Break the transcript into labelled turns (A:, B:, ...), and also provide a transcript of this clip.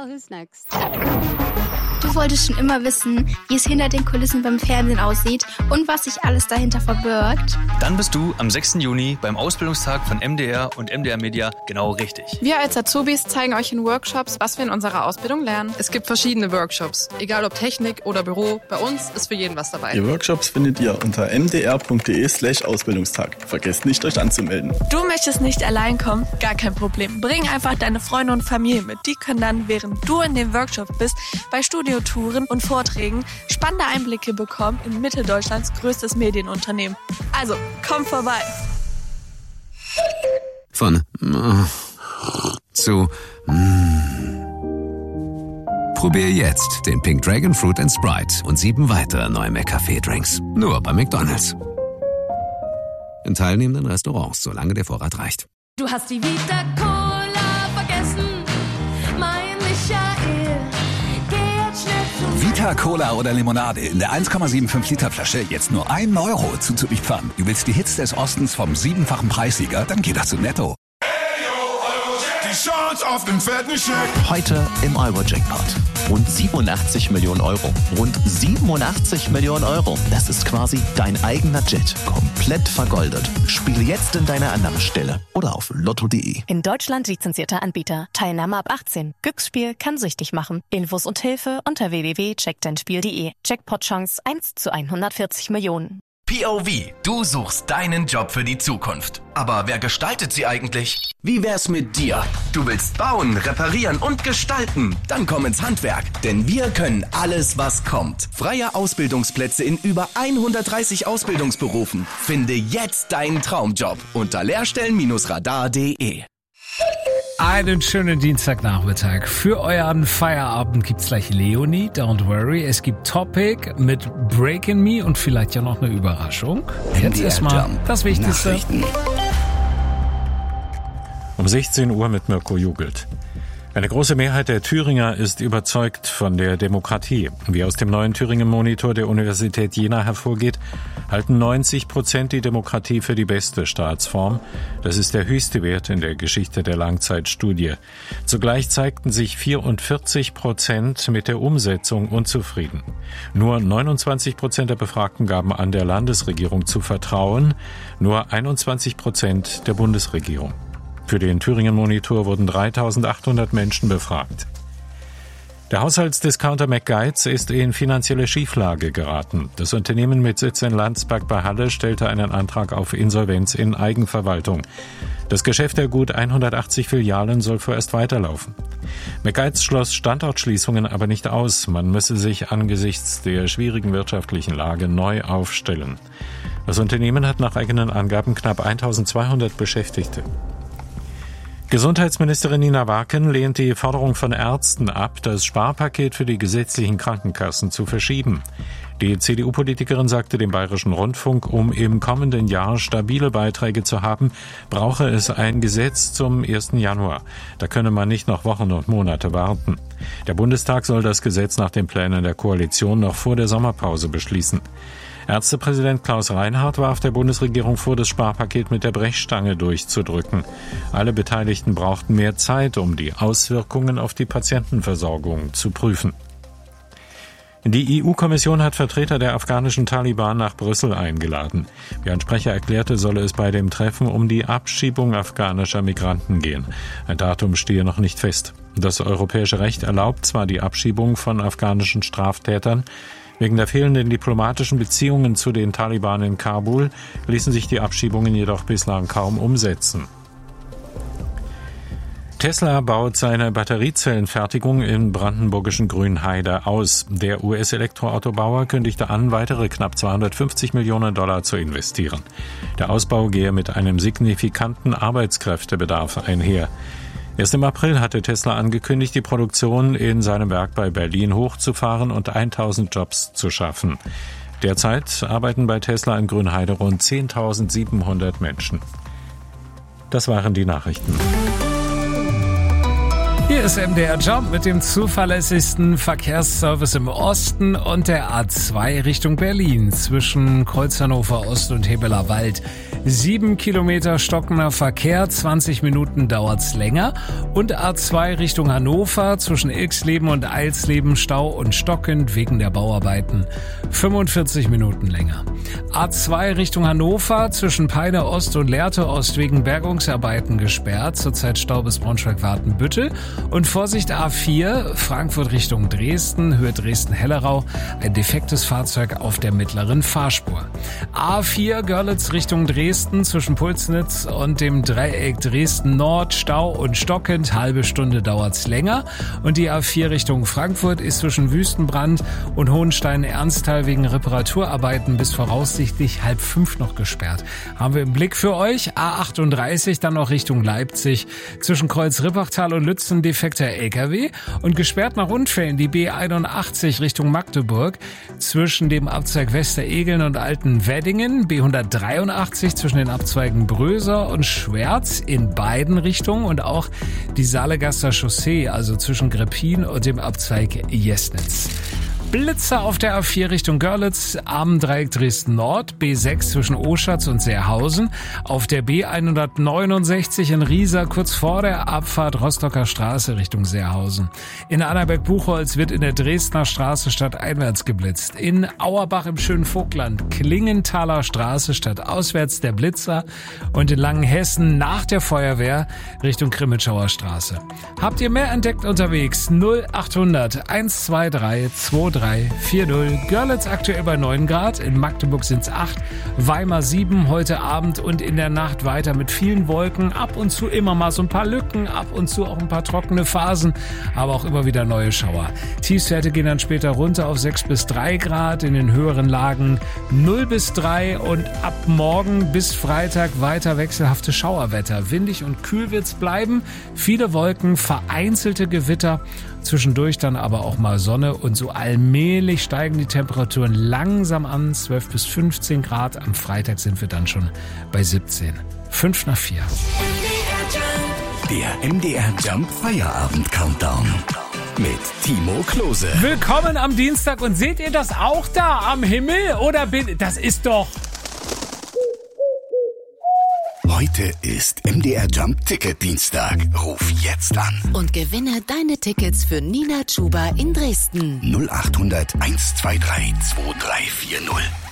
A: Well, who's next?
B: Du wolltest schon immer wissen, wie es hinter den Kulissen beim Fernsehen aussieht und was sich alles dahinter verbirgt?
C: Dann bist du am 6. Juni beim Ausbildungstag von MDR und MDR Media genau richtig.
D: Wir als Azubis zeigen euch in Workshops, was wir in unserer Ausbildung lernen.
E: Es gibt verschiedene Workshops, egal ob Technik oder Büro. Bei uns ist für jeden was dabei.
F: Die Workshops findet ihr unter mdr.de/Ausbildungstag. Vergesst nicht, euch anzumelden.
G: Du möchtest nicht allein kommen? Gar kein Problem. Bring einfach deine Freunde und Familie mit. Die können dann, während du in dem Workshop bist, bei Studiotouren und Vorträgen spannende Einblicke bekommen in Mitteldeutschlands größtes Medienunternehmen. Also, komm vorbei.
H: Von zu Probier jetzt den Pink Dragon Fruit & Sprite und 7 weitere neue McCafé-Drinks. Nur bei McDonald's. In teilnehmenden Restaurants, solange der Vorrat reicht.
I: Du hast die Vita Cola vergessen, mein Michael. Geh jetzt schnell zu
J: Vita Cola oder Limonade in der 1,75 Liter Flasche jetzt nur 1 Euro zuzulieferern. Du willst die Hits des Ostens vom 7-fachen Preissieger? Dann geht das zu Netto.
K: Die Chance auf den fetten Scheck.
L: Heute im Euro-Jackpot. Rund 87 Millionen Euro. Rund 87 Millionen Euro. Das ist quasi dein eigener Jet. Komplett vergoldet. Spiele jetzt in deiner Annahmestelle oder auf lotto.de.
M: In Deutschland lizenzierter Anbieter. Teilnahme ab 18. Glücksspiel kann süchtig machen. Infos und Hilfe unter www.checkdeinspiel.de. Jackpot-Chance 1 zu 140 Millionen.
N: POV, du suchst deinen Job für die Zukunft. Aber wer gestaltet sie eigentlich? Wie wär's mit dir? Du willst bauen, reparieren und gestalten. Dann komm ins Handwerk, denn wir können alles, was kommt. Freie Ausbildungsplätze in über 130 Ausbildungsberufen. Finde jetzt deinen Traumjob unter lehrstellen-radar.de.
O: Einen schönen Dienstagnachmittag. Für euren Feierabend gibt's gleich Leonie, Don't Worry. Es gibt Topic mit Breaking Me und vielleicht ja noch eine Überraschung. Jetzt erstmal das Wichtigste.
P: Um 16 Uhr mit Mirko Jugelt. Eine große Mehrheit der Thüringer ist überzeugt von der Demokratie. Wie aus dem neuen Thüringen-Monitor der Universität Jena hervorgeht, halten 90% die Demokratie für die beste Staatsform. Das ist der höchste Wert in der Geschichte der Langzeitstudie. Zugleich zeigten sich 44% mit der Umsetzung unzufrieden. Nur 29% der Befragten gaben an, der Landesregierung zu vertrauen, nur 21% der Bundesregierung. Für den Thüringen-Monitor wurden 3.800 Menschen befragt. Der Haushaltsdiscounter McGuides ist in finanzielle Schieflage geraten. Das Unternehmen mit Sitz in Landsberg bei Halle stellte einen Antrag auf Insolvenz in Eigenverwaltung. Das Geschäft der gut 180 Filialen soll vorerst weiterlaufen. McGuides schloss Standortschließungen aber nicht aus. Man müsse sich angesichts der schwierigen wirtschaftlichen Lage neu aufstellen. Das Unternehmen hat nach eigenen Angaben knapp 1.200 Beschäftigte. Gesundheitsministerin Nina Waken lehnt die Forderung von Ärzten ab, das Sparpaket für die gesetzlichen Krankenkassen zu verschieben. Die CDU-Politikerin sagte dem Bayerischen Rundfunk, um im kommenden Jahr stabile Beiträge zu haben, brauche es ein Gesetz zum 1. Januar. Da könne man nicht noch Wochen und Monate warten. Der Bundestag soll das Gesetz nach den Plänen der Koalition noch vor der Sommerpause beschließen. Ärztepräsident Klaus Reinhardt warf der Bundesregierung vor, das Sparpaket mit der Brechstange durchzudrücken. Alle Beteiligten brauchten mehr Zeit, um die Auswirkungen auf die Patientenversorgung zu prüfen. Die EU-Kommission hat Vertreter der afghanischen Taliban nach Brüssel eingeladen. Wie ein Sprecher erklärte, solle es bei dem Treffen um die Abschiebung afghanischer Migranten gehen. Ein Datum stehe noch nicht fest. Das europäische Recht erlaubt zwar die Abschiebung von afghanischen Straftätern. Wegen der fehlenden diplomatischen Beziehungen zu den Taliban in Kabul ließen sich die Abschiebungen jedoch bislang kaum umsetzen. Tesla baut seine Batteriezellenfertigung im brandenburgischen Grünheide aus. Der US-Elektroautobauer kündigte an, weitere knapp $250 Millionen zu investieren. Der Ausbau gehe mit einem signifikanten Arbeitskräftebedarf einher. Erst im April hatte Tesla angekündigt, die Produktion in seinem Werk bei Berlin hochzufahren und 1.000 Jobs zu schaffen. Derzeit arbeiten bei Tesla in Grünheide rund 10.700 Menschen. Das waren die Nachrichten.
O: Hier ist MDR Jump mit dem zuverlässigsten Verkehrsservice im Osten und der A2 Richtung Berlin zwischen Kreuz Hannover Ost und Hebeler Wald. 7 Kilometer stockender Verkehr, 20 Minuten dauert's länger. Und A2 Richtung Hannover zwischen Ilksleben und Eilsleben Stau und stockend wegen der Bauarbeiten. 45 Minuten länger. A2 Richtung Hannover zwischen Peine Ost und Lehrte Ost wegen Bergungsarbeiten gesperrt. Zurzeit Stau bis Braunschweig-Wartenbüttel. Und Vorsicht A4 Frankfurt Richtung Dresden, Höhe Dresden-Hellerau. Ein defektes Fahrzeug auf der mittleren Fahrspur. A4 Görlitz Richtung Dresden zwischen Pulsnitz und dem Dreieck Dresden Nord. Stau und stockend. Halbe Stunde dauert's länger. Und die A4 Richtung Frankfurt ist zwischen Wüstenbrand und Hohenstein-Ernsthal wegen Reparaturarbeiten bis voraussichtlich 4:30 noch gesperrt. Haben wir im Blick für euch. A38 dann noch Richtung Leipzig. Zwischen Kreuz-Rippachtal und Lützen defekter LKW. Und gesperrt nach Unfällen die B81 Richtung Magdeburg. Zwischen dem Abzweig Westeregeln und Altenweddingen. B183 zwischen den Abzweigen Bröser und Schwerz in beiden Richtungen. Und auch die Saalegaster Chaussee, also zwischen Greppin und dem Abzweig Jesnitz. Blitzer auf der A4 Richtung Görlitz, am Dreieck Dresden Nord, B6 zwischen Oschatz und Seerhausen, auf der B169 in Riesa kurz vor der Abfahrt Rostocker Straße Richtung Seerhausen. In Annaberg-Buchholz wird in der Dresdner Straße stadteinwärts geblitzt. In Auerbach im schönen Vogtland, Klingenthaler Straße stadtauswärts der Blitzer und in Langenhessen nach der Feuerwehr Richtung Grimmitschauer Straße. Habt ihr mehr entdeckt unterwegs? 0800 123 2340. Görlitz aktuell bei 9 Grad, in Magdeburg sind's 8, Weimar 7 heute Abend und in der Nacht weiter mit vielen Wolken, ab und zu immer mal so ein paar Lücken, ab und zu auch ein paar trockene Phasen, aber auch immer wieder neue Schauer. Tiefstwerte gehen dann später runter auf 6 bis 3 Grad, in den höheren Lagen 0 bis 3 und ab morgen bis Freitag weiter wechselhafte Schauerwetter. Windig und kühl wird's bleiben, viele Wolken, vereinzelte Gewitter, zwischendurch dann aber auch mal Sonne und so allmählich steigen die Temperaturen langsam an, 12 bis 15 Grad. Am Freitag sind wir dann schon bei 17. 5 nach 4.
J: Der MDR Jump Feierabend Countdown mit Timo Klose.
O: Willkommen am Dienstag und seht ihr das auch da am Himmel? Oder das ist doch...
J: Heute ist MDR Jump Ticket Dienstag. Ruf jetzt an.
A: Und gewinne deine Tickets für Nina Chuba in Dresden.
J: 0800 123 2340.